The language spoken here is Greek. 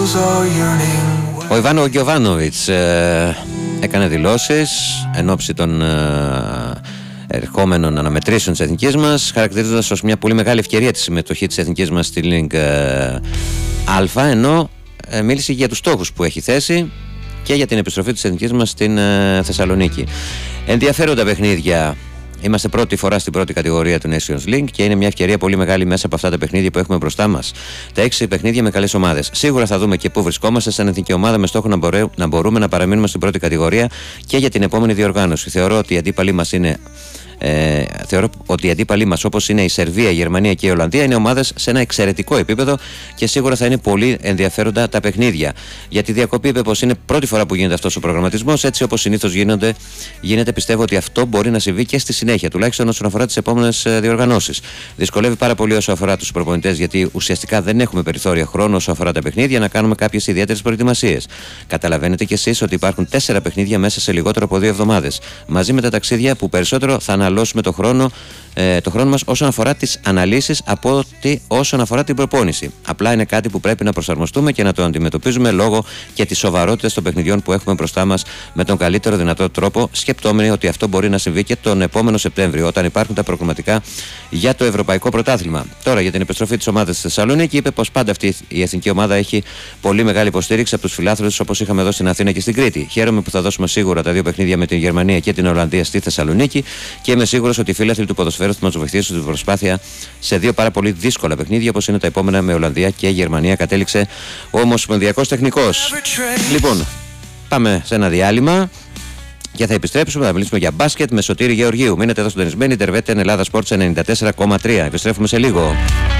Ο Ιβάνο Γιοβάνοβιτς έκανε δηλώσεις εν ώψη των ερχόμενων αναμετρήσεων της εθνικής μας, χαρακτηρίζοντας ως μια πολύ μεγάλη ευκαιρία τη συμμετοχή της εθνικής μας στη Λίγκ Α, ενώ μίλησε για τους στόχους που έχει θέσει και για την επιστροφή της εθνικής μας στην Θεσσαλονίκη. Ενδιαφέροντα παιχνίδια. Είμαστε πρώτη φορά στην πρώτη κατηγορία του Nations League και είναι μια ευκαιρία πολύ μεγάλη μέσα από αυτά τα παιχνίδια που έχουμε μπροστά μας. Τα 6 παιχνίδια με καλές ομάδες. Σίγουρα θα δούμε και πού βρισκόμαστε σαν εθνική ομάδα με στόχο να μπορούμε να παραμείνουμε στην πρώτη κατηγορία και για την επόμενη διοργάνωση. Θεωρώ ότι οι αντίπαλοι μας όπως είναι η Σερβία, η Γερμανία και η Ολλανδία είναι ομάδες σε ένα εξαιρετικό επίπεδο και σίγουρα θα είναι πολύ ενδιαφέροντα τα παιχνίδια. Για τη διακοπή είπε πως είναι πρώτη φορά που γίνεται αυτός ο προγραμματισμός, έτσι όπως συνήθως γίνεται, πιστεύω ότι αυτό μπορεί να συμβεί και στη συνέχεια, τουλάχιστον όσον αφορά τις επόμενες διοργανώσεις. Δυσκολεύει πάρα πολύ όσο αφορά τους προπονητές, γιατί ουσιαστικά δεν έχουμε περιθώρια χρόνου όσο αφορά τα παιχνίδια να κάνουμε κάποιες ιδιαίτερες προετοιμασίες. Καταλαβαίνετε κι εσείς ότι υπάρχουν 4 παιχνίδια μέσα σε λιγότερο από 2 εβδομάδες, μαζί με τα ταξίδια που περισσότερο θα αναλώσουμε το χρόνο μας όσον αφορά τις αναλύσεις από ότι όσον αφορά την προπόνηση. Απλά είναι κάτι που πρέπει να προσαρμοστούμε και να το αντιμετωπίζουμε λόγω και της σοβαρότητας των παιχνιδιών που έχουμε μπροστά μας με τον καλύτερο δυνατό τρόπο, σκεπτόμενοι ότι αυτό μπορεί να συμβεί και τον επόμενο Σεπτέμβριο, όταν υπάρχουν τα προγραμματικά για το Ευρωπαϊκό Πρωτάθλημα. Τώρα, για την επιστροφή της ομάδας στη Θεσσαλονίκη, είπε πως πάντα αυτή η εθνική ομάδα έχει πολύ μεγάλη υποστήριξη από τους φιλάθλους όπως είχαμε εδώ στην Αθήνα και στην Κρήτη. Χαίρομαι που θα δώσουμε σίγουρα τα 2 παιχνίδια με την Γερμανία και την Ολλανδία στη Θεσσαλονίκη και είμαι σίγουρος ότι οι φίλαθλοι του ποδοσφαίρου θα μας βοηθήσουν στην προσπάθεια σε 2 πάρα πολύ δύσκολα παιχνίδια όπως είναι τα επόμενα με Ολλανδία και Γερμανία, κατέληξε ο Ομοσπονδιακός Τεχνικός. Λοιπόν, πάμε σε ένα διάλειμμα και θα επιστρέψουμε, θα μιλήσουμε για μπάσκετ με Σωτήρη Γεωργίου. Μείνετε εδώ συντονισμένοι, Τερβέτεν Ελλάδα Sports 94,3. Επιστρέφουμε σε λίγο.